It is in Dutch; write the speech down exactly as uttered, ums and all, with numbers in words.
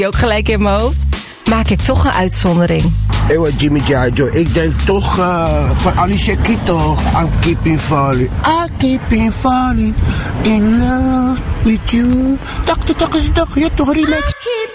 ook gelijk in mijn hoofd. Maak ik toch een uitzondering. Ewa Jimmy Jajo, ik denk toch uh, van Alicia Keys toch. I'm keeping falling, I keeping falling in love with you. Tak, tak, tak, is toch, je toch remix.